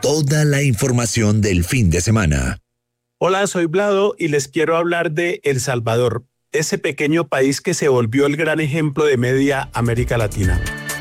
toda la información del fin de semana. Hola, soy Vlado y les quiero hablar de El Salvador, ese pequeño país que se volvió el gran ejemplo de media América Latina.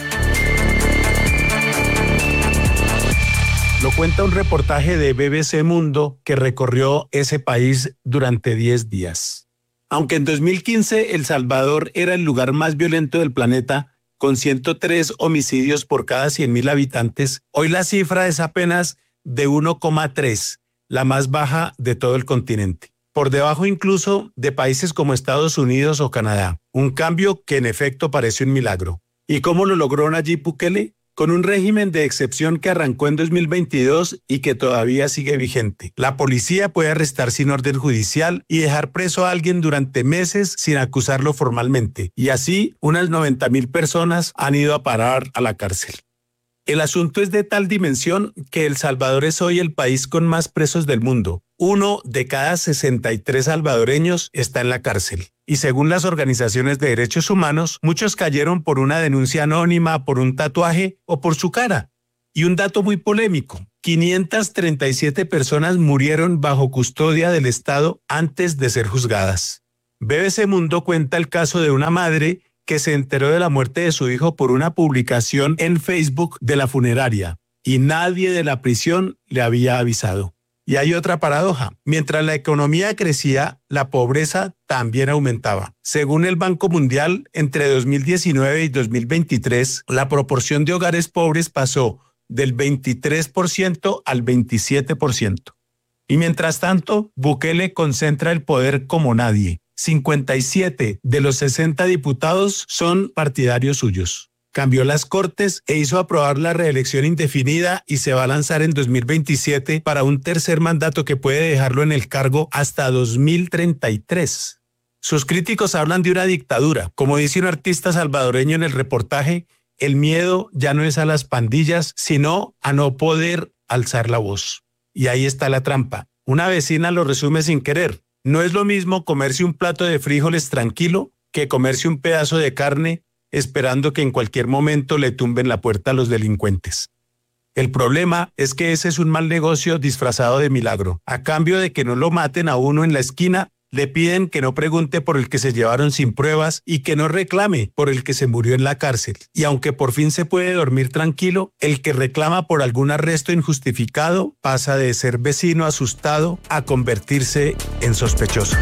Lo cuenta un reportaje de BBC Mundo que recorrió ese país durante 10 días. Aunque en 2015 El Salvador era el lugar más violento del planeta, con 103 homicidios por cada 100.000 habitantes, hoy la cifra es apenas de 1,3, la más baja de todo el continente. Por debajo incluso de países como Estados Unidos o Canadá. Un cambio que en efecto parece un milagro. ¿Y cómo lo logró Nayib Bukele? Con un régimen de excepción que arrancó en 2022 y que todavía sigue vigente. La policía puede arrestar sin orden judicial y dejar preso a alguien durante meses sin acusarlo formalmente. Y así, unas 90.000 personas han ido a parar a la cárcel. El asunto es de tal dimensión que El Salvador es hoy el país con más presos del mundo. 1 de cada 63 salvadoreños está en la cárcel. Y según las organizaciones de derechos humanos, muchos cayeron por una denuncia anónima, por un tatuaje o por su cara. Y un dato muy polémico, 537 personas murieron bajo custodia del Estado antes de ser juzgadas. BBC Mundo cuenta el caso de una madre que se enteró de la muerte de su hijo por una publicación en Facebook de la funeraria y nadie de la prisión le había avisado. Y hay otra paradoja. Mientras la economía crecía, la pobreza también aumentaba. Según el Banco Mundial, entre 2019 y 2023, la proporción de hogares pobres pasó del 23% al 27%. Y mientras tanto, Bukele concentra el poder como nadie. 57 de los 60 diputados son partidarios suyos. Cambió las cortes e hizo aprobar la reelección indefinida y se va a lanzar en 2027 para un tercer mandato que puede dejarlo en el cargo hasta 2033. Sus críticos hablan de una dictadura. Como dice un artista salvadoreño en el reportaje, el miedo ya no es a las pandillas, sino a no poder alzar la voz. Y ahí está la trampa. Una vecina lo resume sin querer. No es lo mismo comerse un plato de frijoles tranquilo que comerse un pedazo de carne esperando que en cualquier momento le tumben la puerta a los delincuentes. El problema es que ese es un mal negocio disfrazado de milagro. A cambio de que no lo maten a uno en la esquina, le piden que no pregunte por el que se llevaron sin pruebas y que no reclame por el que se murió en la cárcel. Y aunque por fin se puede dormir tranquilo, el que reclama por algún arresto injustificado pasa de ser vecino asustado a convertirse en sospechoso.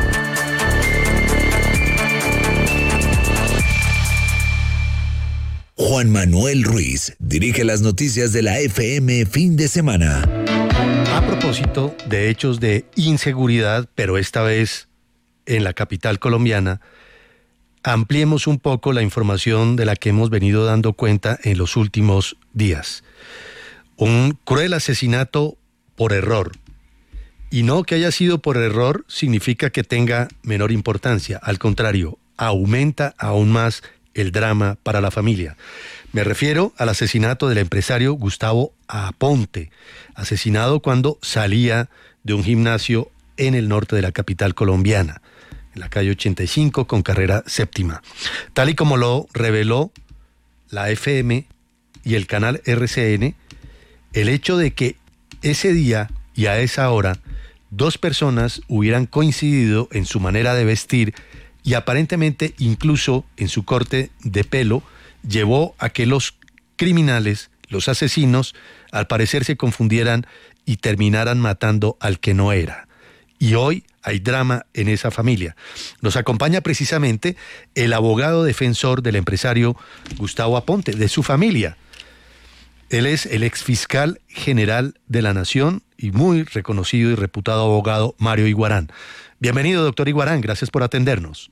Juan Manuel Ruiz dirige las noticias de la FM fin de semana. A propósito de hechos de inseguridad, pero esta vez en la capital colombiana, ampliemos un poco la información de la que hemos venido dando cuenta en los últimos días. Un cruel asesinato por error. Y no que haya sido por error significa que tenga menor importancia. Al contrario, aumenta aún más el drama para la familia. Me refiero al asesinato del empresario Gustavo Aponte, asesinado cuando salía de un gimnasio en el norte de la capital colombiana, en la calle 85 con carrera séptima. Tal y como lo reveló la FM y el canal RCN, el hecho de que ese día y a esa hora 2 personas hubieran coincidido en su manera de vestir y aparentemente incluso en su corte de pelo, llevó a que los criminales, los asesinos, al parecer se confundieran y terminaran matando al que no era. Y hoy hay drama en esa familia. Nos acompaña precisamente el abogado defensor del empresario Gustavo Aponte, de su familia. Él es el exfiscal general de la Nación y muy reconocido y reputado abogado Mario Iguarán. Bienvenido, doctor Iguarán, gracias por atendernos.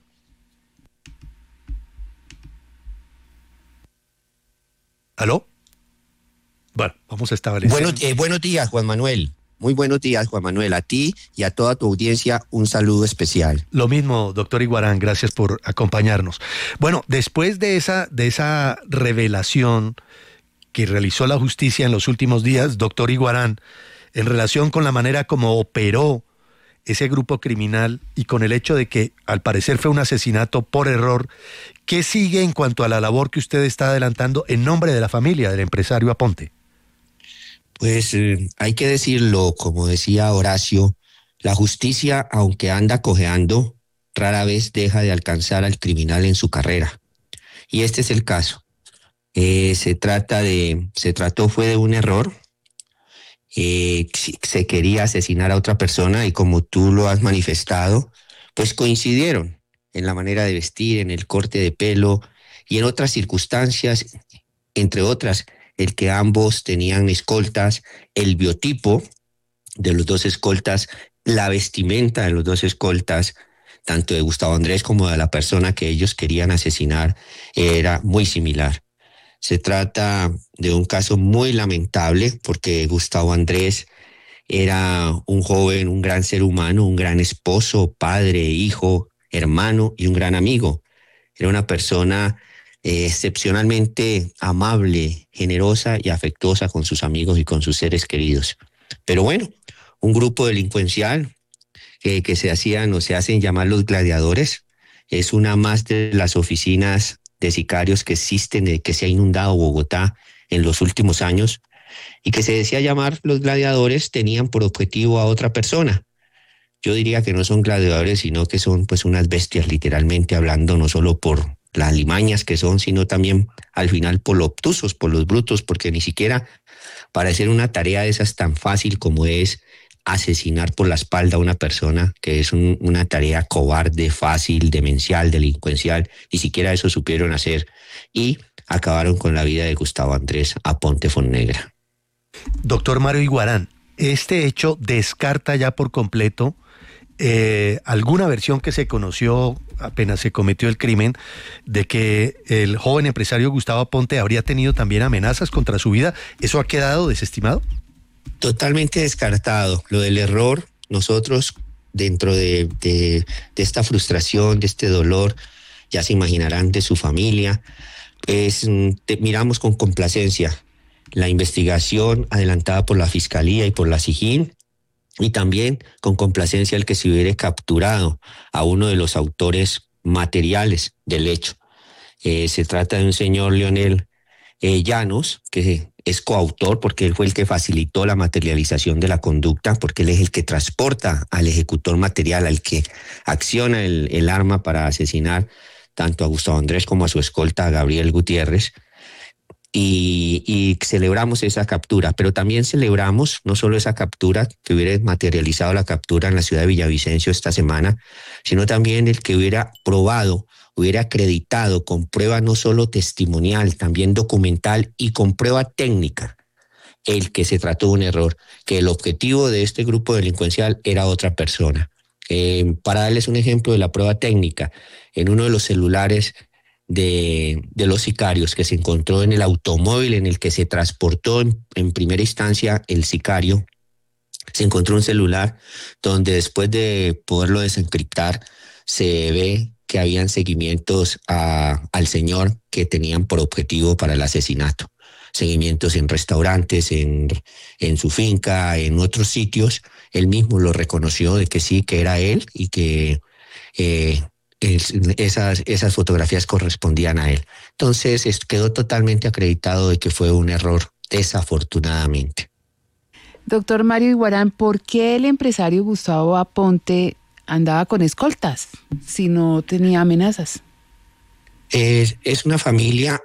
¿Aló? Bueno, vamos a establecer... Buenos días, Juan Manuel. Muy buenos días, Juan Manuel. A ti y a toda tu audiencia, un saludo especial. Lo mismo, doctor Iguarán, gracias por acompañarnos. Bueno, después de esa revelación que realizó la justicia en los últimos días, doctor Iguarán, en relación con la manera como operó ese grupo criminal y con el hecho de que al parecer fue un asesinato por error, ¿qué sigue en cuanto a la labor que usted está adelantando en nombre de la familia del empresario Aponte? Pues hay que decirlo, como decía Horacio, la justicia, aunque anda cojeando, rara vez deja de alcanzar al criminal en su carrera. Y este es el caso. Fue de un error. Se quería asesinar a otra persona y como tú lo has manifestado, pues coincidieron en la manera de vestir, en el corte de pelo y en otras circunstancias, entre otras, el que ambos tenían escoltas, el biotipo de los dos escoltas, la vestimenta de los dos escoltas, tanto de Gustavo Andrés como de la persona que ellos querían asesinar, era muy similar. Se trata de un caso muy lamentable porque Gustavo Andrés era un joven, un gran ser humano, un gran esposo, padre, hijo, hermano y un gran amigo. Era una persona excepcionalmente amable, generosa y afectuosa con sus amigos y con sus seres queridos. Pero bueno, un grupo delincuencial que se hacían o se hacen llamar los gladiadores, es una más de las oficinas de sicarios que existen, que se ha inundado Bogotá en los últimos años, y que se decía llamar los gladiadores, tenían por objetivo a otra persona. Yo diría que no son gladiadores, sino que son pues unas bestias, literalmente hablando, no solo por las limañas que son, sino también al final por los obtusos, por los brutos, porque ni siquiera para hacer una tarea de esas tan fácil como es asesinar por la espalda a una persona, que es una tarea cobarde, fácil, demencial, delincuencial, ni siquiera eso supieron hacer y acabaron con la vida de Gustavo Andrés Aponte Fonnegra. Doctor Mario Iguarán, ¿este hecho descarta ya por completo alguna versión que se conoció apenas se cometió el crimen de que el joven empresario Gustavo Aponte habría tenido también amenazas contra su vida? ¿Eso ha quedado desestimado? Totalmente descartado. Lo del error, nosotros dentro de esta frustración, de este dolor, ya se imaginarán, de su familia, miramos con complacencia la investigación adelantada por la Fiscalía y por la SIJIN, y también con complacencia el que se hubiera capturado a uno de los autores materiales del hecho. Se trata de un señor Leonel Llanos, que es coautor porque él fue el que facilitó la materialización de la conducta, porque él es el que transporta al ejecutor material, al que acciona el arma para asesinar tanto a Gustavo Andrés como a su escolta, a Gabriel Gutiérrez. Y celebramos esa captura, pero también celebramos no solo esa captura, que hubiera materializado la captura en la ciudad de Villavicencio esta semana, sino también el que hubiera probado, hubiera acreditado con prueba no solo testimonial, también documental y con prueba técnica, el que se trató de un error, que el objetivo de este grupo delincuencial era otra persona. Para darles un ejemplo de la prueba técnica, en uno de los celulares de los sicarios que se encontró en el automóvil en el que se transportó en primera instancia el sicario, se encontró un celular donde después de poderlo desencriptar se ve que habían seguimientos al señor que tenían por objetivo para el asesinato. Seguimientos en restaurantes, en su finca, en otros sitios. Él mismo lo reconoció de que sí, que era él y que esas fotografías correspondían a él. Entonces quedó totalmente acreditado de que fue un error, desafortunadamente. Doctor Mario Iguarán, ¿por qué el empresario Gustavo Aponte andaba con escoltas si no tenía amenazas? Es una familia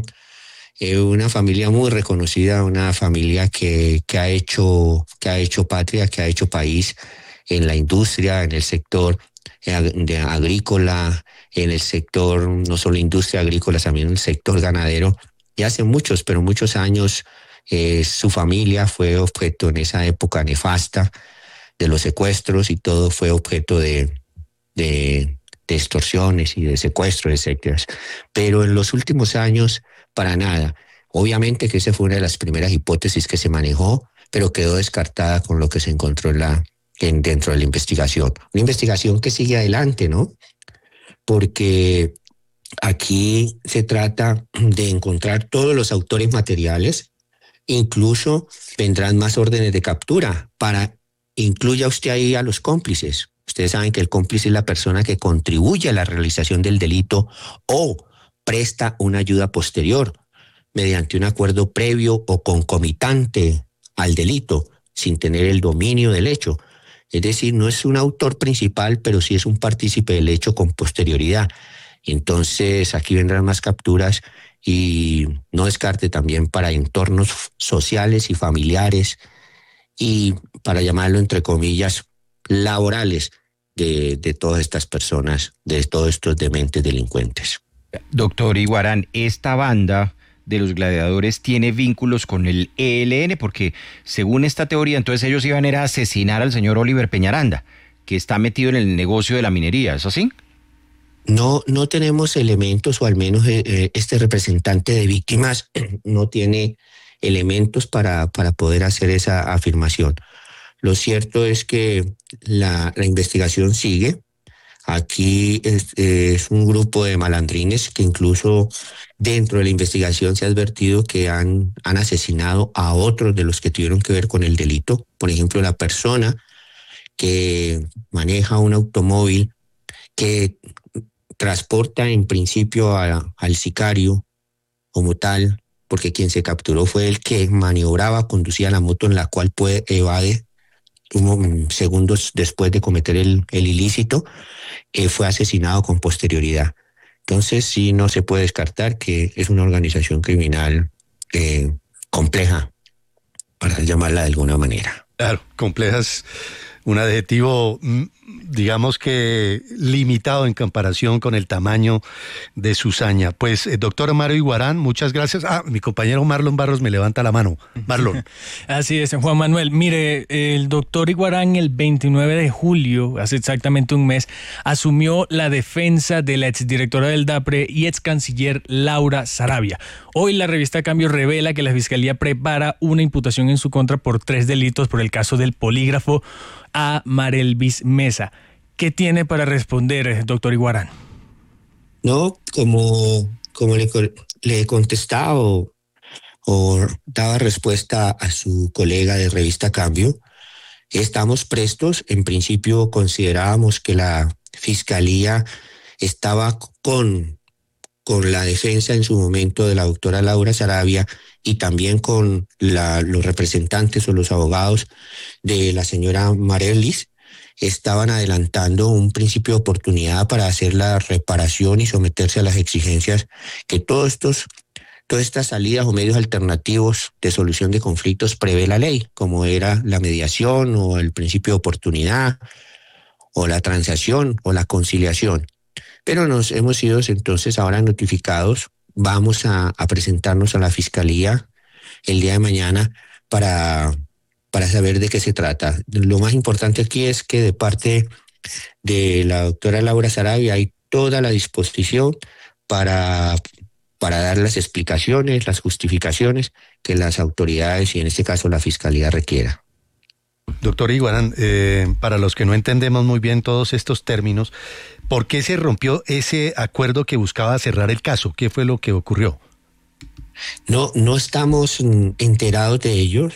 muy reconocida, una familia que ha hecho patria, que ha hecho país en la industria, en el sector agrícola, en el sector, no solo industria agrícola, también en el sector ganadero. Y hace muchos años su familia fue objeto en esa época nefasta de los secuestros y todo fue objeto de extorsiones y de secuestros, etc. Pero en los últimos años, para nada. Obviamente que esa fue una de las primeras hipótesis que se manejó, pero quedó descartada con lo que se encontró dentro de la investigación. Una investigación que sigue adelante, ¿no? Porque aquí se trata de encontrar todos los autores materiales, incluso vendrán más órdenes de captura incluya usted ahí a los cómplices. Ustedes saben que el cómplice es la persona que contribuye a la realización del delito o presta una ayuda posterior mediante un acuerdo previo o concomitante al delito, sin tener el dominio del hecho. Es decir, no es un autor principal, pero sí es un partícipe del hecho con posterioridad. Entonces, aquí vendrán más capturas y no descarte también para entornos sociales y familiares y, para llamarlo entre comillas, laborales de todas estas personas, de todos estos dementes delincuentes. Doctor Iguarán, esta banda de los gladiadores tiene vínculos con el ELN, porque según esta teoría, entonces ellos iban a ir a asesinar al señor Oliver Peñaranda, que está metido en el negocio de la minería, ¿es así? No tenemos elementos, o al menos este representante de víctimas no tiene elementos para poder hacer esa afirmación. Lo cierto es que la investigación sigue. Aquí es un grupo de malandrines que incluso dentro de la investigación se ha advertido que han asesinado a otros de los que tuvieron que ver con el delito. Por ejemplo, la persona que maneja un automóvil que transporta en principio al sicario como tal, porque quien se capturó fue el que maniobraba, conducía la moto en la cual evade segundos después de cometer el ilícito, fue asesinado con posterioridad. Entonces sí, no se puede descartar que es una organización criminal compleja, para llamarla de alguna manera. Claro, compleja es un adjetivo, digamos que limitado en comparación con el tamaño de su saña. Pues, doctor Mario Iguarán, muchas gracias. Mi compañero Marlon Barros me levanta la mano. Marlon. Así es, Juan Manuel. Mire, el doctor Iguarán el 29 de julio, hace exactamente un mes, asumió la defensa de la exdirectora del DAPRE y ex canciller Laura Sarabia. Hoy la revista Cambio revela que la Fiscalía prepara una imputación en su contra por 3 delitos por el caso del polígrafo a Marelvis Mesa. ¿Qué tiene para responder, doctor Iguarán? No, como le he contestado o daba respuesta a su colega de revista Cambio, estamos prestos. En principio considerábamos que la Fiscalía estaba con la defensa en su momento de la doctora Laura Sarabia y también con los representantes o los abogados de la señora Marelvis, estaban adelantando un principio de oportunidad para hacer la reparación y someterse a las exigencias que todas estas salidas o medios alternativos de solución de conflictos prevé la ley, como era la mediación o el principio de oportunidad o la transacción o la conciliación. Pero nos hemos sido entonces ahora notificados. Vamos a presentarnos a la Fiscalía el día de mañana para saber de qué se trata. Lo más importante aquí es que de parte de la doctora Laura Sarabia hay toda la disposición para dar las explicaciones, las justificaciones que las autoridades y en este caso la Fiscalía requiera. Doctor Iguarán, para los que no entendemos muy bien todos estos términos, ¿por qué se rompió ese acuerdo que buscaba cerrar el caso? ¿Qué fue lo que ocurrió? No estamos enterados de ellos.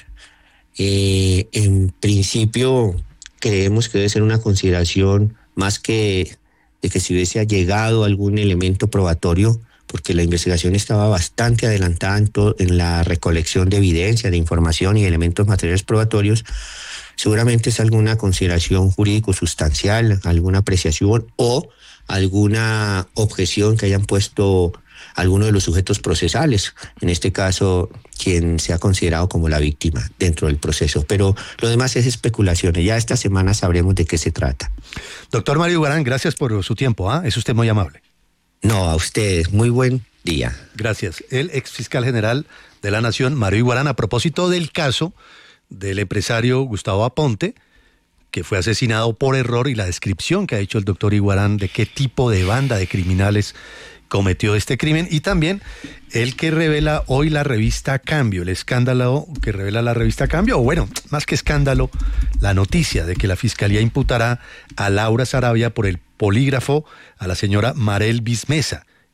En principio creemos que debe ser una consideración más que de que si hubiese llegado algún elemento probatorio, porque la investigación estaba bastante adelantada en la recolección de evidencia, de información y elementos materiales probatorios. Seguramente es alguna consideración jurídico sustancial, alguna apreciación o alguna objeción que hayan puesto alguno de los sujetos procesales, en este caso quien se ha considerado como la víctima dentro del proceso, pero lo demás es especulaciones. Ya esta semana sabremos de qué se trata. Doctor Mario Iguarán, gracias por su tiempo, es usted muy amable. No, a ustedes, muy buen día. Gracias. El ex fiscal general de la Nación, Mario Iguarán, a propósito del caso del empresario Gustavo Aponte, que fue asesinado por error, y la descripción que ha hecho el doctor Iguarán de qué tipo de banda de criminales cometió este crimen, y también el que revela hoy la revista Cambio, el escándalo que revela la revista Cambio, o bueno, más que escándalo, la noticia de que la Fiscalía imputará a Laura Sarabia por el polígrafo a la señora Marelvis Mesa,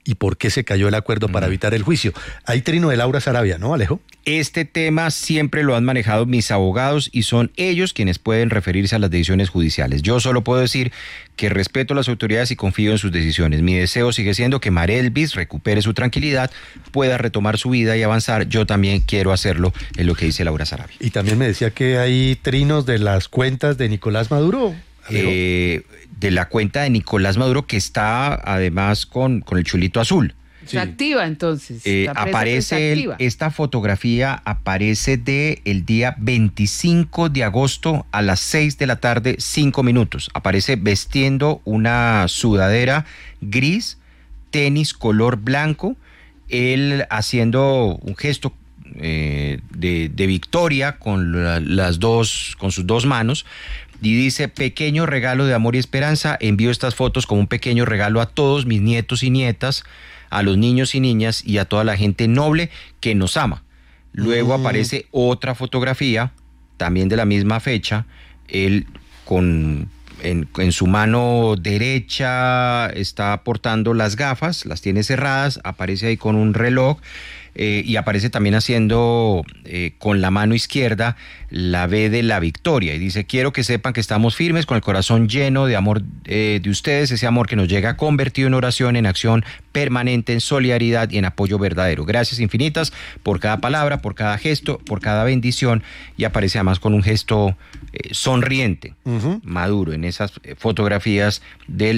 y por qué se cayó el acuerdo para evitar el juicio. Hay trino de Laura Sarabia, ¿no, Alejo? Este tema siempre lo han manejado mis abogados y son ellos quienes pueden referirse a las decisiones judiciales. Yo solo puedo decir que respeto a las autoridades y confío en sus decisiones. Mi deseo sigue siendo que Marelvis recupere su tranquilidad, pueda retomar su vida y avanzar. Yo también quiero hacerlo, en lo que dice Laura Sarabia. Y también me decía que hay trinos de las cuentas de Nicolás Maduro. De la cuenta de Nicolás Maduro, que está además con el chulito azul. Está activa, entonces. Aparece esta fotografía aparece el día 25 de agosto a las 6 de la tarde, 5 minutos. Aparece vestiendo una sudadera gris, tenis color blanco, él haciendo un gesto de victoria con sus dos manos. Y dice: pequeño regalo de amor y esperanza, envío estas fotos como un pequeño regalo a todos mis nietos y nietas, a los niños y niñas y a toda la gente noble que nos ama. Luego aparece otra fotografía, también de la misma fecha, él en su mano derecha está portando las gafas, las tiene cerradas, aparece ahí con un reloj, y aparece también haciendo con la mano izquierda la V de la victoria, y dice: quiero que sepan que estamos firmes, con el corazón lleno de amor de ustedes, ese amor que nos llega convertido en oración, en acción permanente, en solidaridad y en apoyo verdadero. Gracias infinitas por cada palabra, por cada gesto, por cada bendición. Y aparece además con un gesto sonriente, Maduro, en esas fotografías del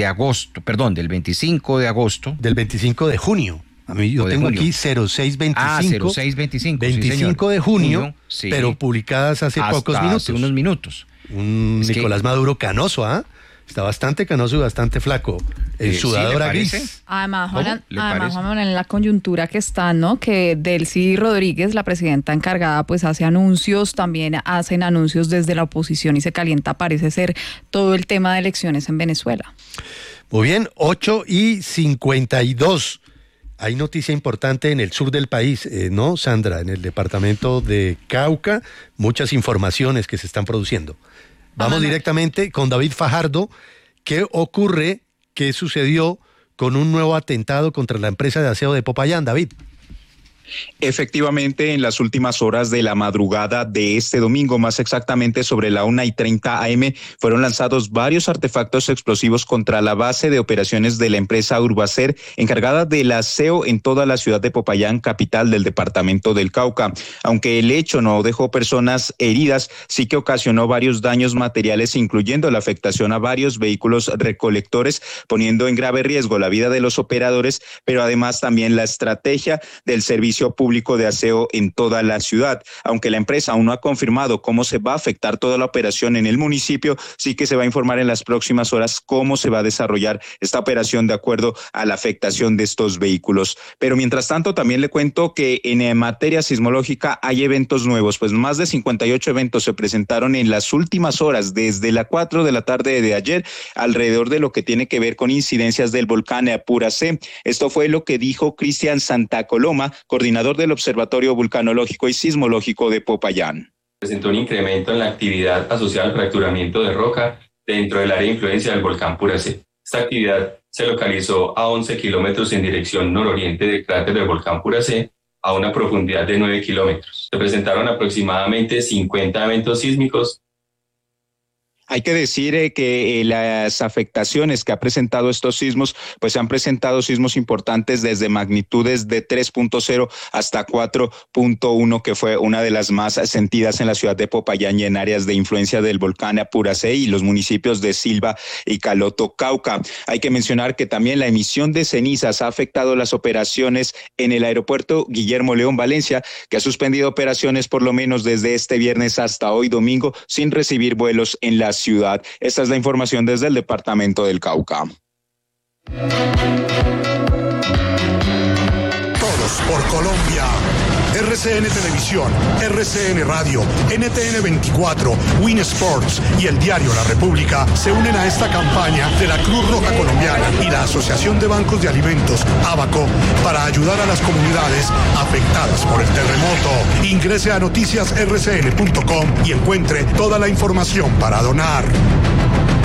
25 de agosto. Del 25 de junio. A mí yo tengo aquí 0625. 0625. 25 de junio, sí, pero publicadas hace pocos minutos. Hace unos minutos. Nicolás Maduro canoso, ¿ah? Está bastante canoso y bastante flaco. En sudadora gris. Además, Juan, en la coyuntura que está, ¿no? Que Delcy Rodríguez, la presidenta encargada, pues hace anuncios, también hacen anuncios desde la oposición y se calienta, parece ser, todo el tema de elecciones en Venezuela. Muy bien, 8:52. Hay noticia importante en el sur del país, ¿no, Sandra? En el departamento de Cauca, muchas informaciones que se están produciendo. Vamos directamente con David Fajardo. ¿Qué ocurre? ¿Qué sucedió con un nuevo atentado contra la empresa de aseo de Popayán, David? Efectivamente, en las últimas horas de la madrugada de este domingo, más exactamente sobre la 1:30 a.m., fueron lanzados varios artefactos explosivos contra la base de operaciones de la empresa Urbacer, encargada del aseo en toda la ciudad de Popayán, capital del departamento del Cauca. Aunque el hecho no dejó personas heridas, sí que ocasionó varios daños materiales, incluyendo la afectación a varios vehículos recolectores, poniendo en grave riesgo la vida de los operadores, pero además también la estrategia del servicio público de aseo en toda la ciudad. Aunque la empresa aún no ha confirmado cómo se va a afectar toda la operación en el municipio, sí que se va a informar en las próximas horas cómo se va a desarrollar esta operación de acuerdo a la afectación de estos vehículos. Pero mientras tanto, también le cuento que en materia sismológica hay eventos nuevos, pues más de 58 eventos se presentaron en las últimas horas, desde las 4 de la tarde de ayer, alrededor de lo que tiene que ver con incidencias del volcán Apura-C. Esto fue lo que dijo Cristian Santa Coloma, coordinador del Observatorio Vulcanológico y Sismológico de Popayán. Presentó un incremento en la actividad asociada al fracturamiento de roca dentro del área de influencia del volcán Apura-C. Esta actividad se localizó a 11 kilómetros en dirección nororiente del cráter del volcán Apura-C, a una profundidad de 9 kilómetros. Se presentaron aproximadamente 50 eventos sísmicos. Hay que decir que las afectaciones que ha presentado estos sismos, pues se han presentado sismos importantes desde magnitudes de 3.0 hasta 4.1, que fue una de las más sentidas en la ciudad de Popayán y en áreas de influencia del volcán Apura-C y los municipios de Silva y Caloto, Cauca. Hay que mencionar que también la emisión de cenizas ha afectado las operaciones en el aeropuerto Guillermo León Valencia, que ha suspendido operaciones por lo menos desde este viernes hasta hoy domingo, sin recibir vuelos en la ciudad. Esta es la información desde el departamento del Cauca. Todos por Colombia. RCN Televisión, RCN Radio, NTN 24, Win Sports y el diario La República se unen a esta campaña de la Cruz Roja Colombiana y la Asociación de Bancos de Alimentos, ABACO, para ayudar a las comunidades afectadas por el terremoto. Ingrese a noticiasrcn.com y encuentre toda la información para donar.